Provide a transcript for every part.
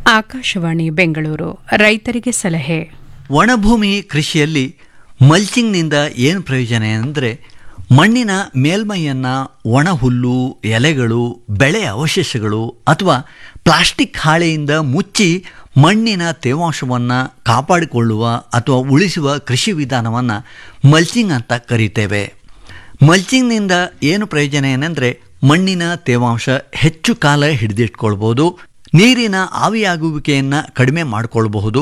ಆಕಾಶವಾಣಿ ಬೆಂಗಳೂರು ರೈತರಿಗೆ ಸಲಹೆ. ಒಣಭೂಮಿ ಕೃಷಿಯಲ್ಲಿ ಮಲ್ಚಿಂಗ್ನಿಂದ ಏನು ಪ್ರಯೋಜನ ಅಂದರೆ, ಮಣ್ಣಿನ ಮೇಲ್ಮೈಯನ್ನು ಒಣ ಹುಲ್ಲು, ಎಲೆಗಳು, ಬೆಳೆ ಅವಶೇಷಗಳು ಅಥವಾ ಪ್ಲಾಸ್ಟಿಕ್ ಹಾಳೆಯಿಂದ ಮುಚ್ಚಿ ಮಣ್ಣಿನ ತೇವಾಂಶವನ್ನು ಕಾಪಾಡಿಕೊಳ್ಳುವ ಅಥವಾ ಉಳಿಸುವ ಕೃಷಿ ವಿಧಾನವನ್ನು ಮಲ್ಚಿಂಗ್ ಅಂತ ಕರೀತೇವೆ. ಮಲ್ಚಿಂಗ್ನಿಂದ ಏನು ಪ್ರಯೋಜನ ಏನೆಂದರೆ, ಮಣ್ಣಿನ ತೇವಾಂಶ ಹೆಚ್ಚು ಕಾಲ ಹಿಡಿದಿಟ್ಕೊಳ್ಬೋದು, ನೀರಿನ ಆವಿಯಾಗುವಿಕೆಯನ್ನು ಕಡಿಮೆ ಮಾಡಿಕೊಳ್ಬಹುದು,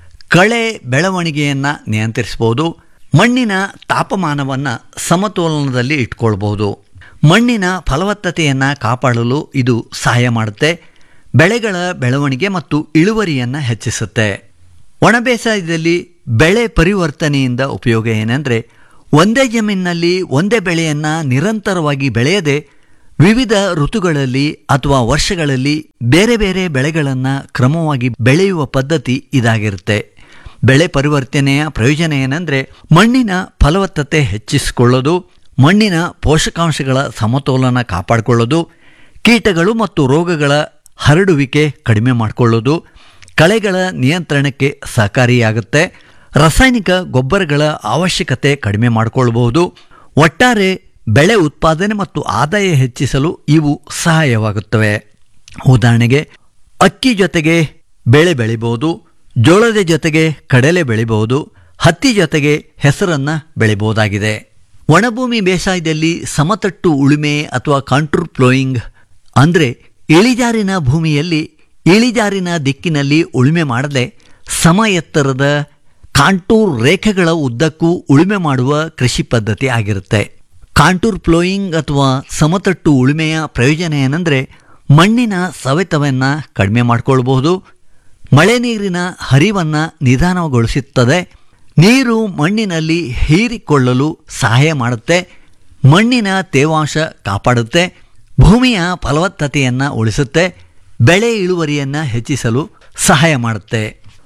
ಕಳೆ ಬೆಳವಣಿಗೆಯನ್ನು ನಿಯಂತ್ರಿಸಬಹುದು, ಮಣ್ಣಿನ ತಾಪಮಾನವನ್ನು ಸಮತೋಲನದಲ್ಲಿ ಇಟ್ಕೊಳ್ಬಹುದು, ಮಣ್ಣಿನ ಫಲವತ್ತತೆಯನ್ನು ಕಾಪಾಡಲು ಇದು ಸಹಾಯ ಮಾಡುತ್ತೆ, ಬೆಳೆಗಳ ಬೆಳವಣಿಗೆ ಮತ್ತು ಇಳುವರಿಯನ್ನು ಹೆಚ್ಚಿಸುತ್ತೆ. ಒಣಬೇಸಾಯದಲ್ಲಿ ಬೆಳೆ ಪರಿವರ್ತನೆಯಿಂದ ಉಪಯೋಗ ಏನೆಂದರೆ, ಒಂದೇ ಜಮೀನಿನಲ್ಲಿ ಒಂದೇ ಬೆಳೆಯನ್ನು ನಿರಂತರವಾಗಿ ಬೆಳೆಯದೆ ವಿವಿಧ ಋತುಗಳಲ್ಲಿ ಅಥವಾ ವರ್ಷಗಳಲ್ಲಿ ಬೇರೆ ಬೇರೆ ಬೆಳೆಗಳನ್ನು ಕ್ರಮವಾಗಿ ಬೆಳೆಯುವ ಪದ್ಧತಿ ಇದಾಗಿರುತ್ತೆ. ಬೆಳೆ ಪರಿವರ್ತನೆಯ ಪ್ರಯೋಜನ ಏನೆಂದರೆ, ಮಣ್ಣಿನ ಫಲವತ್ತತೆ ಹೆಚ್ಚಿಸಿಕೊಳ್ಳೋದು, ಮಣ್ಣಿನ ಪೋಷಕಾಂಶಗಳ ಸಮತೋಲನ ಕಾಪಾಡಿಕೊಳ್ಳೋದು, ಕೀಟಗಳು ಮತ್ತು ರೋಗಗಳ ಹರಡುವಿಕೆ ಕಡಿಮೆ ಮಾಡಿಕೊಳ್ಳೋದು, ಕಳೆಗಳ ನಿಯಂತ್ರಣಕ್ಕೆ ಸಹಕಾರಿಯಾಗುತ್ತೆ, ರಾಸಾಯನಿಕ ಗೊಬ್ಬರಗಳ ಅವಶ್ಯಕತೆ ಕಡಿಮೆ ಮಾಡಿಕೊಳ್ಳಬಹುದು. ಒಟ್ಟಾರೆ ಬೆಳೆ ಉತ್ಪಾದನೆ ಮತ್ತು ಆದಾಯ ಹೆಚ್ಚಿಸಲು ಇವು ಸಹಾಯವಾಗುತ್ತವೆ. ಉದಾಹರಣೆಗೆ, ಅಕ್ಕಿ ಜೊತೆಗೆ ಬೇಳೆ ಬೆಳಿಬಹುದು, ಜೋಳದ ಜೊತೆಗೆ ಕಡಲೆ ಬೆಳಿಬಹುದು, ಹತ್ತಿ ಜೊತೆಗೆ ಹೆಸರನ್ನು ಬೆಳಿಬಹುದಾಗಿದೆ. ಒಣಭೂಮಿ ಬೇಸಾಯದಲ್ಲಿ ಸಮತಟ್ಟು ಉಳುಮೆ ಅಥವಾ ಕಾಂಟೂರ್ ಪ್ಲೋಯಿಂಗ್ ಅಂದರೆ ಇಳಿಜಾರಿನ ಭೂಮಿಯಲ್ಲಿ ಇಳಿಜಾರಿನ ದಿಕ್ಕಿನಲ್ಲಿ ಉಳುಮೆ ಮಾಡದೆ ಸಮ ಎತ್ತರದ ಕಾಂಟೂರ್ ರೇಖೆಗಳ ಉದ್ದಕ್ಕೂ ಉಳುಮೆ ಮಾಡುವ ಕೃಷಿ ಪದ್ಧತಿ ಆಗಿರುತ್ತೆ. ಕಾಂಟೂರ್ ಪ್ಲೋಯಿಂಗ್ ಅಥವಾ ಸಮತಟ್ಟು ಉಳುಮೆಯ ಪ್ರಯೋಜನ ಏನೆಂದರೆ, ಮಣ್ಣಿನ ಸವೆತವನ್ನು ಕಡಿಮೆ ಮಾಡಿಕೊಳ್ಬಹುದು, ಮಳೆ ನೀರಿನ ಹರಿವನ್ನು ನಿಧಾನಗೊಳಿಸುತ್ತದೆ, ನೀರು ಮಣ್ಣಿನಲ್ಲಿ ಹೀರಿಕೊಳ್ಳಲು ಸಹಾಯ ಮಾಡುತ್ತೆ, ಮಣ್ಣಿನ ತೇವಾಂಶ ಕಾಪಾಡುತ್ತೆ, ಭೂಮಿಯ ಫಲವತ್ತತೆಯನ್ನು ಉಳಿಸುತ್ತೆ, ಬೆಳೆ ಇಳುವರಿಯನ್ನು ಹೆಚ್ಚಿಸಲು ಸಹಾಯ ಮಾಡುತ್ತೆ.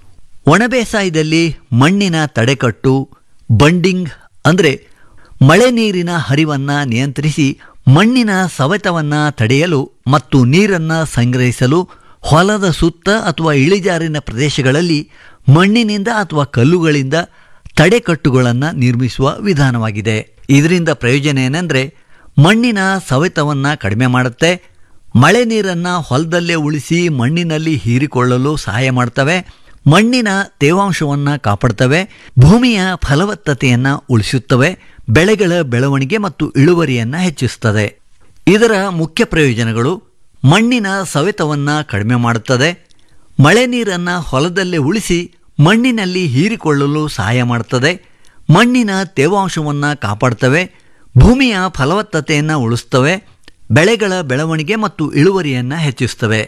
ಒಣಬೇಸಾಯದಲ್ಲಿ ಮಣ್ಣಿನ ತಡೆಕಟ್ಟು ಬಂಡಿಂಗ್ ಅಂದರೆ ಮಳೆ ನೀರಿನ ಹರಿವನ್ನು ನಿಯಂತ್ರಿಸಿ ಮಣ್ಣಿನ ಸವೆತವನ್ನು ತಡೆಯಲು ಮತ್ತು ನೀರನ್ನು ಸಂಗ್ರಹಿಸಲು ಹೊಲದ ಸುತ್ತ ಅಥವಾ ಇಳಿಜಾರಿನ ಪ್ರದೇಶಗಳಲ್ಲಿ ಮಣ್ಣಿನಿಂದ ಅಥವಾ ಕಲ್ಲುಗಳಿಂದ ತಡೆಕಟ್ಟುಗಳನ್ನು ನಿರ್ಮಿಸುವ ವಿಧಾನವಾಗಿದೆ. ಇದರಿಂದ ಪ್ರಯೋಜನ ಏನೆಂದರೆ, ಮಣ್ಣಿನ ಸವೆತವನ್ನು ಕಡಿಮೆ ಮಾಡುತ್ತೆ, ಮಳೆ ನೀರನ್ನು ಹೊಲದಲ್ಲೇ ಉಳಿಸಿ ಮಣ್ಣಿನಲ್ಲಿ ಹೀರಿಕೊಳ್ಳಲು ಸಹಾಯ ಮಾಡ್ತವೆ, ಮಣ್ಣಿನ ತೇವಾಂಶವನ್ನು ಕಾಪಾಡ್ತವೆ, ಭೂಮಿಯ ಫಲವತ್ತತೆಯನ್ನು ಉಳಿಸುತ್ತವೆ, ಬೆಳೆಗಳ ಬೆಳವಣಿಗೆ ಮತ್ತು ಇಳುವರಿಯನ್ನು ಹೆಚ್ಚಿಸುತ್ತದೆ. ಇದರ ಮುಖ್ಯ ಪ್ರಯೋಜನಗಳು: ಮಣ್ಣಿನ ಸವೆತವನ್ನು ಕಡಿಮೆ ಮಾಡುತ್ತದೆ, ಮಳೆ ನೀರನ್ನು ಹೊಲದಲ್ಲೇ ಉಳಿಸಿ ಮಣ್ಣಿನಲ್ಲಿ ಹೀರಿಕೊಳ್ಳಲು ಸಹಾಯ ಮಾಡುತ್ತದೆ, ಮಣ್ಣಿನ ತೇವಾಂಶವನ್ನು ಕಾಪಾಡ್ತವೆ, ಭೂಮಿಯ ಫಲವತ್ತತೆಯನ್ನು ಉಳಿಸ್ತವೆ, ಬೆಳೆಗಳ ಬೆಳವಣಿಗೆ ಮತ್ತು ಇಳುವರಿಯನ್ನು ಹೆಚ್ಚಿಸುತ್ತವೆ.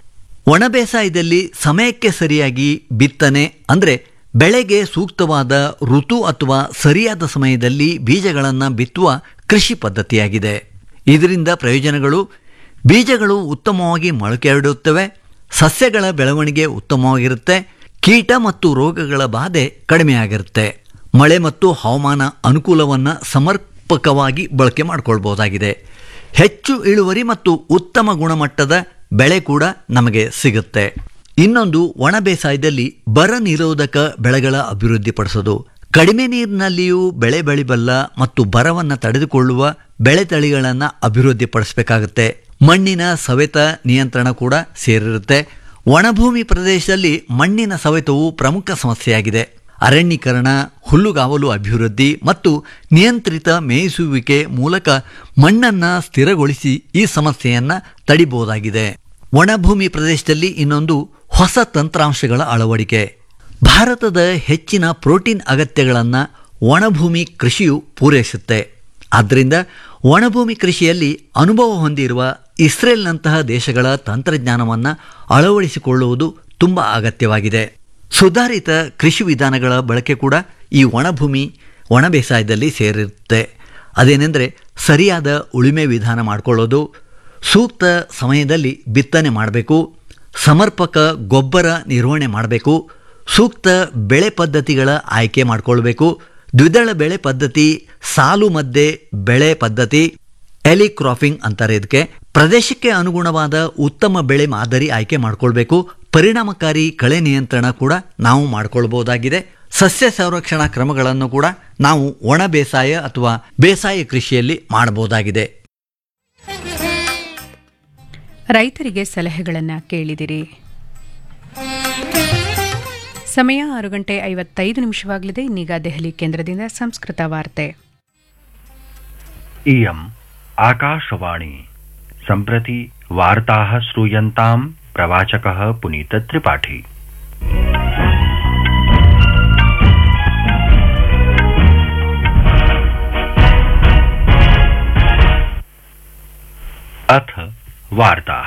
ಒಣಬೇಸಾಯದಲ್ಲಿ ಸಮಯಕ್ಕೆ ಸರಿಯಾಗಿ ಬಿತ್ತನೆ ಅಂದರೆ ಬೆಳೆಗೆ ಸೂಕ್ತವಾದ ಋತು ಅಥವಾ ಸರಿಯಾದ ಸಮಯದಲ್ಲಿ ಬೀಜಗಳನ್ನು ಬಿತ್ತುವ ಕೃಷಿ ಪದ್ಧತಿಯಾಗಿದೆ. ಇದರಿಂದ ಪ್ರಯೋಜನಗಳು: ಬೀಜಗಳು ಉತ್ತಮವಾಗಿ ಮೊಳಕೆಯೊಡೆಯುತ್ತವೆ, ಸಸ್ಯಗಳ ಬೆಳವಣಿಗೆ ಉತ್ತಮವಾಗಿರುತ್ತೆ, ಕೀಟ ಮತ್ತು ರೋಗಗಳ ಬಾಧೆ ಕಡಿಮೆಯಾಗಿರುತ್ತೆ, ಮಳೆ ಮತ್ತು ಹವಾಮಾನ ಅನುಕೂಲವನ್ನು ಸಮರ್ಪಕವಾಗಿ ಬಳಕೆ ಮಾಡಿಕೊಳ್ಬಹುದಾಗಿದೆ, ಹೆಚ್ಚು ಇಳುವರಿ ಮತ್ತು ಉತ್ತಮ ಗುಣಮಟ್ಟದ ಬೆಳೆ ಕೂಡ ನಮಗೆ ಸಿಗುತ್ತೆ. ಇನ್ನೊಂದು, ಒಣ ಬೇಸಾಯದಲ್ಲಿ ಬರ ನಿರೋಧಕ ಬೆಳೆಗಳ ಅಭಿವೃದ್ಧಿಪಡಿಸೋದು. ಕಡಿಮೆ ನೀರಿನಲ್ಲಿಯೂ ಬೆಳೆ ಬೆಳಿಬಲ್ಲ ಮತ್ತು ಬರವನ್ನು ತಡೆದುಕೊಳ್ಳುವ ಬೆಳೆ ತಳಿಗಳನ್ನು ಅಭಿವೃದ್ಧಿಪಡಿಸಬೇಕಾಗುತ್ತೆ. ಮಣ್ಣಿನ ಸವೆತ ನಿಯಂತ್ರಣ ಕೂಡ ಸೇರಿರುತ್ತೆ. ಒಣಭೂಮಿ ಪ್ರದೇಶದಲ್ಲಿ ಮಣ್ಣಿನ ಸವೆತವು ಪ್ರಮುಖ ಸಮಸ್ಯೆಯಾಗಿದೆ. ಅರಣ್ಯೀಕರಣ, ಹುಲ್ಲುಗಾವಲು ಅಭಿವೃದ್ಧಿ ಮತ್ತು ನಿಯಂತ್ರಿತ ಮೇಯಿಸುವಿಕೆ ಮೂಲಕ ಮಣ್ಣನ್ನು ಸ್ಥಿರಗೊಳಿಸಿ ಈ ಸಮಸ್ಯೆಯನ್ನು ತಡಿಬಹುದಾಗಿದೆ. ಒಣಭೂಮಿ ಪ್ರದೇಶದಲ್ಲಿ ಇನ್ನೊಂದು, ಹೊಸ ತಂತ್ರಾಂಶಗಳ ಅಳವಡಿಕೆ. ಭಾರತದ ಹೆಚ್ಚಿನ ಪ್ರೋಟೀನ್ ಅಗತ್ಯಗಳನ್ನು ಒಣಭೂಮಿ ಕೃಷಿಯು ಪೂರೈಸುತ್ತೆ. ಆದ್ದರಿಂದ ಒಣಭೂಮಿ ಕೃಷಿಯಲ್ಲಿ ಅನುಭವ ಹೊಂದಿರುವ ಇಸ್ರೇಲ್ನಂತಹ ದೇಶಗಳ ತಂತ್ರಜ್ಞಾನವನ್ನು ಅಳವಡಿಸಿಕೊಳ್ಳುವುದು ತುಂಬ ಅಗತ್ಯವಾಗಿದೆ. ಸುಧಾರಿತ ಕೃಷಿ ವಿಧಾನಗಳ ಬಳಕೆ ಕೂಡ ಈ ಒಣ ಬೇಸಾಯದಲ್ಲಿ ಸೇರಿರುತ್ತೆ. ಅದೇನೆಂದರೆ, ಸರಿಯಾದ ಉಳುಮೆ ವಿಧಾನ ಮಾಡಿಕೊಳ್ಳೋದು, ಸೂಕ್ತ ಸಮಯದಲ್ಲಿ ಬಿತ್ತನೆ ಮಾಡಬೇಕು, ಸಮರ್ಪಕ ಗೊಬ್ಬರ ನಿರ್ವಹಣೆ ಮಾಡಬೇಕು, ಸೂಕ್ತ ಬೆಳೆ ಪದ್ಧತಿಗಳ ಆಯ್ಕೆ ಮಾಡಿಕೊಳ್ಬೇಕು, ದ್ವಿದಳ ಬೆಳೆ ಪದ್ಧತಿ, ಸಾಲು ಮಧ್ಯೆ ಬೆಳೆ ಪದ್ಧತಿ, ಎಲಿ ಕ್ರಾಪಿಂಗ್ ಅಂತಾರೆ ಇದಕ್ಕೆ, ಪ್ರದೇಶಕ್ಕೆ ಅನುಗುಣವಾದ ಉತ್ತಮ ಬೆಳೆ ಮಾದರಿ ಆಯ್ಕೆ ಮಾಡಿಕೊಳ್ಬೇಕು, ಪರಿಣಾಮಕಾರಿ ಕಳೆ ನಿಯಂತ್ರಣ ಕೂಡ ನಾವು ಮಾಡಿಕೊಳ್ಬಹುದಾಗಿದೆ. ಸಸ್ಯ ಸಂರಕ್ಷಣಾ ಕ್ರಮಗಳನ್ನು ಕೂಡ ನಾವು ಒಣ ಬೇಸಾಯ ಅಥವಾ ಬೇಸಾಯ ಕೃಷಿಯಲ್ಲಿ ಮಾಡಬಹುದಾಗಿದೆ. ರೈತರಿಗೆ ಸಲಹೆಗಳನ್ನು ಕೇಳಿದಿರಿ. ಸಮಯ 6:55 ಇನ್ನೀಗ ದೆಹಲಿ ಕೇಂದ್ರದಿಂದ ಸಂಸ್ಕೃತ ವಾರ್ತೆ. इयम् आकाशवाणी सम्प्रति वार्ताः श्रूयन्ताम् प्रवाचकः पुनीत त्रिपाठी. अथ वार्ताः.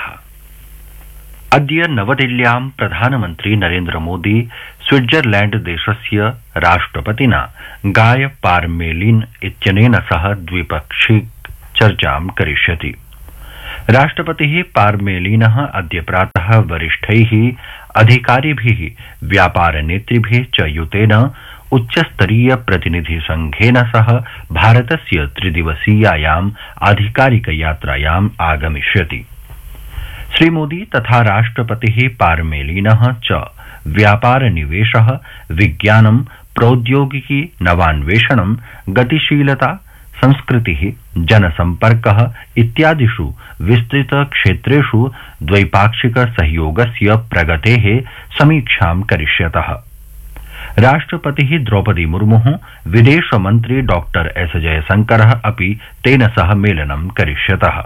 अद्य नवदिल्ल्यां प्रधानमन्त्री नरेन्द्र मोदी स्विट्जरलैण्ड देशस्य राष्ट्रपतिना गाय पार्मेलिन इत्यनेन सह द्विपक्षीय चर्चां करिष्यति. राष्ट्रपतिः पार्मेलिनः अद्य प्रातः वरिष्ठैः अधिकारिभिः व्यापारनेतृभिः च युतेन उच्चस्तरीय प्रतिनिधिसंघेन सह भारतस्य 3-दिवसीयायाम् आधिकारिकयात्रायाम् आगमिष्यति. श्रीमोदी तथा राष्ट्रपतिः पार्मेलिनः च व्यापारनिवेशः, विज्ञानं, प्रौद्योगिकी, नवान्वेषणं, गतिशीलता, संस्कृतिः, जनसम्पर्कः इत्यादिषु विस्तृतक्षेत्रेषु द्वैपाक्षिक सहयोगस्य प्रगतेः समीक्षां करिष्यतः. राष्ट्रपतिः द्रौपदी मुर्मुः, विदेशमन्त्री डॉ. एस जयशंकरः अपि तेन सह मेलनं करिष्यतः.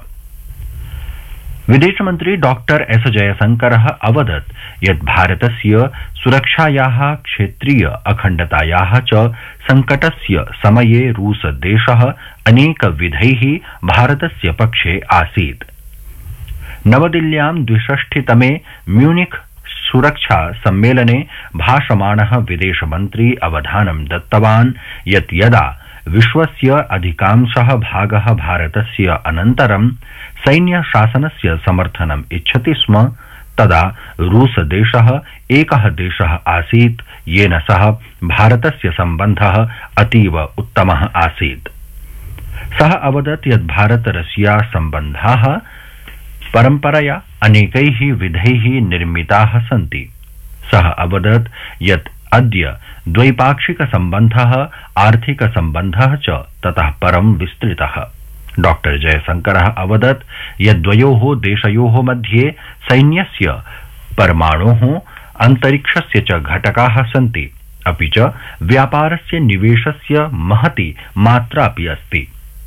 विदेशमन्त्री डॉ. एस जयशंकरः अवदत् यत् भारतस्य सुरक्षायाः, क्षेत्रीय अखण्डतायाः च संकटस्य समये रूसदेशः अनेकविधैः भारतस्य पक्षे आसीत्. नवदिल्ल्यां 62तमे म्यूनिख सुरक्षा सम्मेलने भाषमाणः विदेशमन्त्री अवधानं दत्तवान् यत् यदा विश्वस्य अधिकांशः भागः भारतस्य अनन्तरं सैन्यशासनस्य समर्थनम् इच्छति स्म, तदा रूसदेशः एकः देशः आसीत् येन सह भारतस्य सम्बन्धः अतीव उत्तमः आसीत्. सः अवदत् यत् भारत रशिया सम्बन्धाः परम्परया अनेकैः विधैः निर्मिताः सन्ति. सः अवदत् यत् अद्य द्वैपाक्षिक सम्बन्धः, आर्थिक सम्बन्धः च ततः परं विस्तृतः. डॉ. जयशंकरः अवदत् यत् द्वयोः देशयोः मध्ये सैन्यस्य, परमाणोः, अन्तरिक्षस्य च घटकाः सन्ति, अपि च व्यापारस्य निवेशस्य महती मात्रापि अस्ति.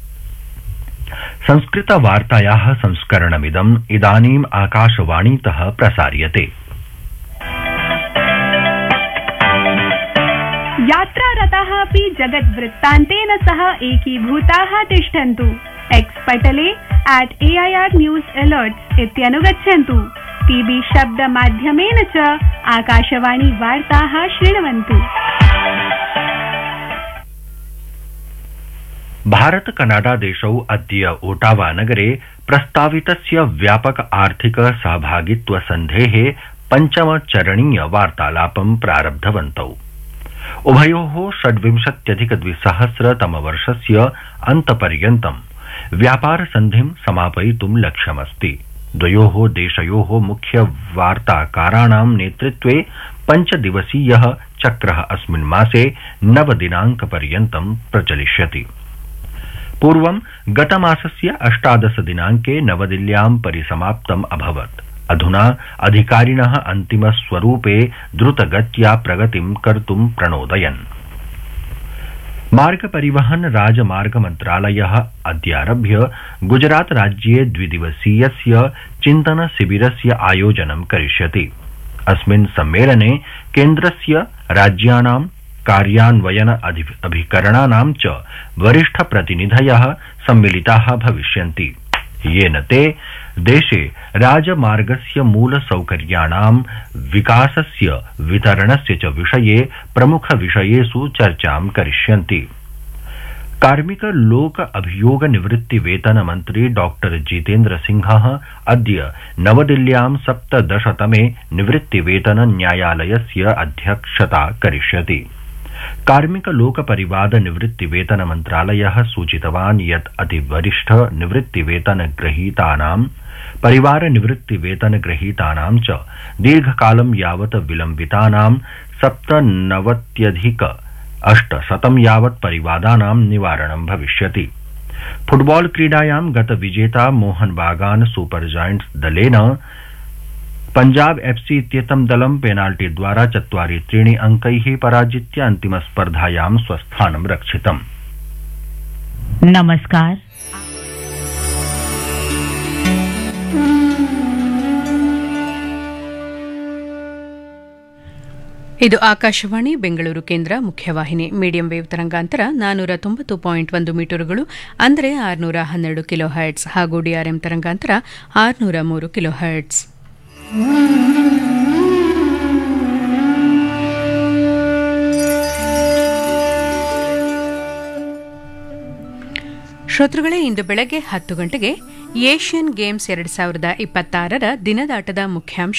संस्कृतवार्तायाः संस्करणमिदम् इदानीम् आकाशवाणीतः प्रसार्यते. यात्रारताः अपि जगद्वृत्तान्तेन सह एकीभूताः तिष्ठन्तु. एक्स् पटले @AIR News Alerts इत्यनुगच्छन्तु. टीवी शब्दमाध्यमेन च आकाशवाणी वार्ताः शृण्वन्तु. भारत कनाडा देशौ अद्य ओटावा नगरे प्रस्तावितस्य व्यापक आर्थिक सहभागित्व सन्धेः पञ्चमचरणीय वार्तालापं प्रारब्धवन्तौ. उभयोः 26,200 अन्तपर्यन्तं व्यापारसन्धिं समापयितुं लक्ष्यमस्ति. द्वयोः देशयोः मुख्य वार्ताकाराणां नेतृत्वे 5-दिवसीयः चक्रः अस्मिन् मासे 9 दिनाङ्कपर्यन्तं प्रचलिष्यति. पूर्वं गतमासस्य 18 दिनाङ्के नवदिल्ल्यां परिसमाप्तम् अभवत्. अधुना अधिकारिणः अन्तिमस्वरूपे द्रुतगत्या प्रगतिं कर्तुं प्रणोदयन्. मार्गपरिवहन राजमार्ग मन्त्रालयः अद्यारभ्य गुजरात राज्ये 2-दिवसीयस्य चिन्तन शिबिरस्य आयोजनं करिष्यति. अस्मिन् सम्मेलने केन्द्रस्य, राज्यानां, कार्यान्वयन अभिकरणानां च वरिष्ठप्रतिनिधयः सम्मिलिताः भविष्यन्ति, येन ते देशे राजमार्गस्य मूलसौकर्याणां विकासस्य, वितरणस्य च विषये प्रमुखविषयेषु चर्चां करिष्यन्ति. कार्मिक लोक अभियोग निवृत्ति वेतन मंत्री डॉ. जितेन्द्र सिंहः अद्य नवदिल्ल्यां 17तमे निवृत्ति वेतन न्यायालयस्य अध्यक्षता करिष्यति. कार्मिक लोक परिवाद निवृत्ति वेतन मन्त्रालयः सूचितवान् यत् अतिवरिष्ठ निवृत्ति वेतन ग्रहीतानां परिवारनिवृत्तिवेतनग्रहीतानां च दीर्घकालं यावत् विलम्बितानां 97,800 यावत् परिवादानां निवारणं भविष्यति। फुटबॉल क्रीडायां गतविजेता मोहन बागान सुपर जायंट्स दलेन पंजाब एफसी इत्येतं दलं पेनाल्टीद्वारा 4-3 अंकैः पराजित्य अन्तिमस्पर्धायां स्वस्थानं रक्षितम्। नमस्कार। ಇದು ಆಕಾಶವಾಣಿ ಬೆಂಗಳೂರು ಕೇಂದ್ರ ಮುಖ್ಯವಾಹಿನಿ ಮೀಡಿಯಂ ವೇವ್ ತರಂಗಾಂತರ 490.1 ಮೀಟರ್ಗಳು ಅಂದರೆ 612 ಕಿಲೋ ಹರ್ಟ್ಸ್ ಹಾಗೂ ಡಿಆರ್ಎಂ ತರಂಗಾಂತರ 603 ಕಿಲೋ ಹರ್ಟ್ಸ್. ಶ್ರೋತೃಗಳೇ, ಇಂದು ಬೆಳಗ್ಗೆ 10 ಗಂಟೆಗೆ ಏಷ್ಯನ್ ಗೇಮ್ಸ್ 2026ರ ದಿನದಾಟದ ಮುಖ್ಯಾಂಶ